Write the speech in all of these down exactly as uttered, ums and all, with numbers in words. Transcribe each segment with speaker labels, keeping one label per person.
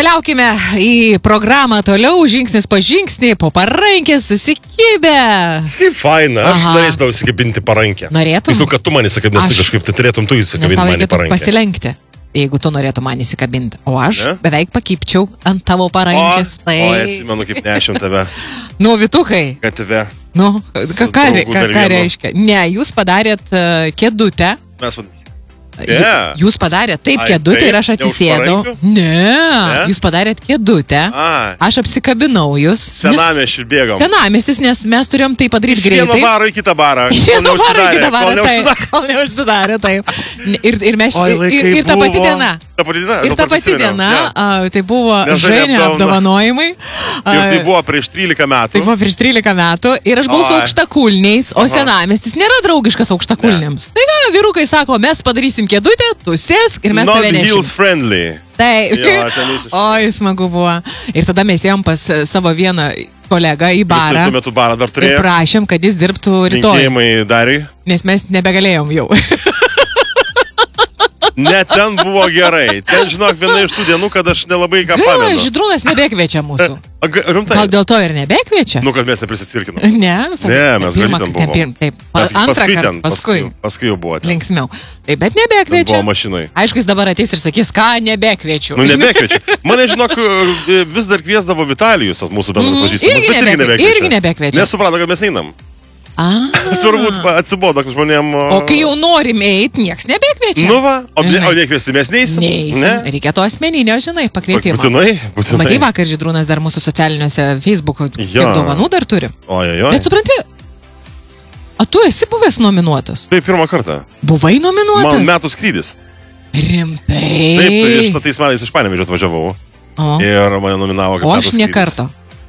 Speaker 1: Keliaukime į programą toliau, žingsnis po žingsnį, po parankės susikibę.
Speaker 2: Kaip faina, aš Aha. norėčiau įsikabinti parankę.
Speaker 1: Norėtum?
Speaker 2: Žinau, kad tu man įsikabinti aš... kažkaip, tai turėtum tu įsikabinti man į parankę.
Speaker 1: Pasilenkti, jeigu tu norėtum man įsikabinti. O aš
Speaker 2: ne?
Speaker 1: beveik pakipčiau ant tavo parankės.
Speaker 2: O, tai... o atsimenu, kaip nešim tave.
Speaker 1: Nu, vytukai.
Speaker 2: Kad tave.
Speaker 1: Nu, ką, ką, ką, ką reiškia? Ne, jūs padarėt uh, kėdutę.
Speaker 2: Mes Yeah.
Speaker 1: Jūs padarėt taip kėdutę ir aš atsisėdau. Ne, ne, jūs padarėt kėdutę. A. Aš apsikabinau jūs.
Speaker 2: Senamiesčiu bėgom.
Speaker 1: Senamiestis, nes mes turėjom tai padaryti
Speaker 2: iš
Speaker 1: greitai.
Speaker 2: Iš vieno baro į kitą barą.
Speaker 1: Iš vieno baro į kitą barą, taip. Kol neužsidarė, taip. Ir, ir, mes, ir, ir, ir ta pati diena.
Speaker 2: Ta pati diena.
Speaker 1: Ir ta pati diena. A, tai buvo Žainė apdovanojimai.
Speaker 2: Ir tai buvo prieš trylika metų.
Speaker 1: Tai buvo prieš trylika metų. Ir aš buvau su aukštakulniais, o senamiestis nėra draugiškas aukštakulniams. Tai va, vyrukai sako, mes padarysim kėdutę, tu sėsk ir mes
Speaker 2: Not
Speaker 1: tave nešim.
Speaker 2: Not heels friendly.
Speaker 1: Taip. Oi, smagu buvo. Ir tada mes ėjom pas savo vieną kolegą į barą.
Speaker 2: Tuo metu barą dar turėjom.
Speaker 1: Ir prašėm, kad jis dirbtų rytoj.
Speaker 2: Linkėjimai Dariui.
Speaker 1: Nes mes nebegalėjom jau.
Speaker 2: Ne, ten buvo gerai. Ten, žinok, viena iš tų dienų, kad aš nelabai ką pamenu.
Speaker 1: Gaila, Žydrūnas nebekviečia mūsų.
Speaker 2: A, rimtai?
Speaker 1: Gal dėl to ir nebekviečia?
Speaker 2: Nu, kad mes neprisicirkinom.
Speaker 1: Ne, sakai,
Speaker 2: ne, mes galytam buvom.
Speaker 1: Ten, taip,
Speaker 2: mes,
Speaker 1: antrą
Speaker 2: paskui
Speaker 1: kartą,
Speaker 2: ten,
Speaker 1: paskui.
Speaker 2: Paskui, paskui jau buvo ten.
Speaker 1: Linksmiau. Taip, bet nebekviečia.
Speaker 2: Buvo mašinai.
Speaker 1: Aišku, jis dabar ateis ir sakys, ką nebekviečiu.
Speaker 2: Nu, nebekviečiu. Mane, žinok, vis dar kviesdavo Vitalijus, mūsų bendras
Speaker 1: mm,
Speaker 2: pažįstamas.
Speaker 1: Irgi,
Speaker 2: irgi
Speaker 1: nebekviečia. Irgi nebekviečia.
Speaker 2: Nesuprato, kad mes einam.
Speaker 1: A.
Speaker 2: Turbūt atsibodo žmonėm.
Speaker 1: O kai jau norim eiti, nieks nebekviečia.
Speaker 2: Nu va, o, ne, o nekviesti mes neįsim.
Speaker 1: Neįsim. Ne? Reikia to asmeninio, žinai, pakvietimo.
Speaker 2: Būtinai, būtinai.
Speaker 1: Matai, vakar Žydrūnas dar mūsų socialiniuose Facebook'o dovanų dar turi.
Speaker 2: Oi, oi.
Speaker 1: Bet supranti, o tu esi buvęs nominuotas?
Speaker 2: Taip, pirmą kartą.
Speaker 1: Buvai nominuotas?
Speaker 2: Man metų skrydis.
Speaker 1: Rimtai?
Speaker 2: Taip, tai aš tais metais iš Panevėžio atvažiavau.
Speaker 1: O.
Speaker 2: Ir mane nominavo kaip
Speaker 1: o
Speaker 2: metų skrydis.
Speaker 1: O aš ne kartą.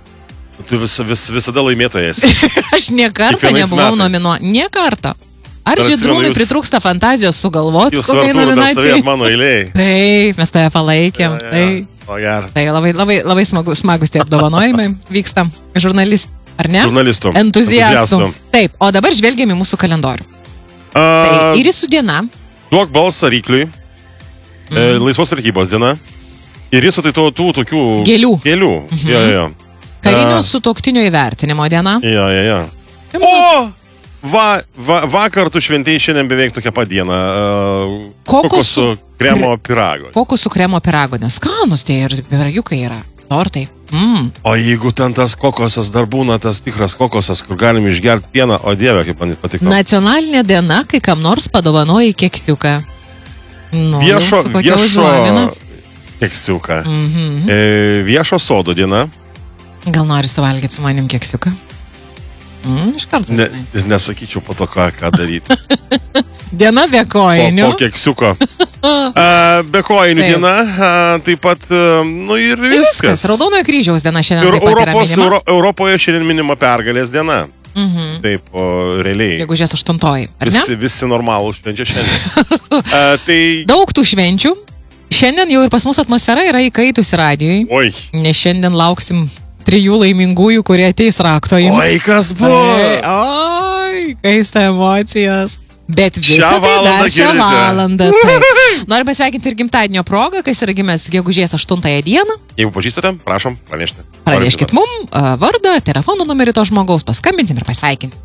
Speaker 2: Tu vis, vis, visada laimėtojas.
Speaker 1: Aš ne kartą nebuvau nominuota. Ne kartą. Ar Žydrūnui jūs... pritrūksta fantazijos sugalvoti, kokiai nominacijai?
Speaker 2: Jūs mano eilėj.
Speaker 1: Taip, mes tave palaikėm.
Speaker 2: Ja, ja, ja. O, geras.
Speaker 1: Tai labai, labai, labai smagu, smagus tie apdovanojimai vyksta žurnalistų, ar ne?
Speaker 2: Žurnalistų.
Speaker 1: Entuziastų. Taip, o dabar žvelgiam į mūsų kalendorių.
Speaker 2: A...
Speaker 1: Tai ir su diena.
Speaker 2: Duok balsą rykliui. Mm. E, laisvos prekybos diena. Ir jis tai tų, tų tokių...
Speaker 1: Gėlių.
Speaker 2: Gėlių. Mhm. Jo, jo.
Speaker 1: Karinio sutuoktinio įvertinimo diena.
Speaker 2: Jo, jo, jo. O! Va, va, vakar tu šventėjai šiandien beveik tokią pat dieną. Uh, kokosų kremo pirago.
Speaker 1: Kokosų kremo pirago, nes skanus tie ir piragiukai yra. Tortai. Mm.
Speaker 2: O jeigu ten tas kokosas dar būna, tas tikras kokosas, kur galim išgerti pieną, o dieve, kaip man patiko.
Speaker 1: Nacionalinė diena, kai kam nors padovanoji keksiuką. Nu,
Speaker 2: viešo, viešo keksiuką.
Speaker 1: Mm-hmm.
Speaker 2: E, viešo sodo diena.
Speaker 1: Gal nori suvalgyti su manim keksiuką? Mm, iš karto.
Speaker 2: Ne, nesakyčiau po to, ką, ką daryti.
Speaker 1: Diena be kojinių.
Speaker 2: Po, po keksiuko. A, be kojinių diena, a, taip pat, nu ir viskas.
Speaker 1: viskas. Raudonojo kryžiaus diena šiandien
Speaker 2: ir
Speaker 1: taip pat
Speaker 2: Europos,
Speaker 1: yra minima.
Speaker 2: Euro, Europoje šiandien minima pergalės diena.
Speaker 1: Mhm.
Speaker 2: Taip, o realiai.
Speaker 1: Gegužės aštuntoji, ar ne?
Speaker 2: Visi, visi normalų švenčia šiandien. A, tai...
Speaker 1: Daug tų švenčių. Šiandien jau ir pas mus atmosfera yra įkaitusi radijui.
Speaker 2: Oi.
Speaker 1: Nes šiandien lauksim trijų laimingųjų, kurie ateis rakto jums.
Speaker 2: Oi, kas buvo?
Speaker 1: Oi, kaista emocijos. Bet visą
Speaker 2: šią
Speaker 1: tai dar šią
Speaker 2: girdite.
Speaker 1: valandą. Noriu pasveikinti ir gimtadienio progą, kas yra gimęs gegužės aštuntąją dieną.
Speaker 2: Jeigu pažįstate, prašom, pranešti.
Speaker 1: Praneškit mum uh, vardą, telefono numerį to žmogaus, paskambinsim ir pasveikinsim.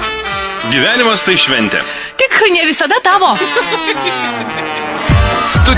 Speaker 3: Gyvenimas tai šventė.
Speaker 1: Tik ne visada tavo.